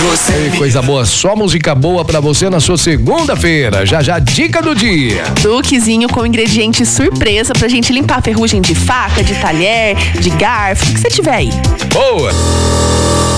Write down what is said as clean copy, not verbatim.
você. Coisa boa, só música boa pra você na sua segunda-feira. Já já, dica do dia. Duquezinho com ingrediente surpresa pra gente limpar a ferrugem de faca, de talher, de garfo, o que você tiver aí. Boa!